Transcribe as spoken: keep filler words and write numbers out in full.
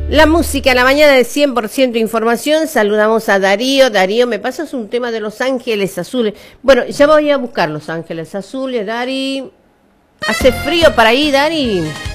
La música, la mañana de cien por ciento información. Saludamos a Darío. Darío, ¿me pasas un tema de Los Ángeles Azules? Bueno, ya voy a buscar Los Ángeles Azules, Dari. ¿Hace frío para ahí, Dari?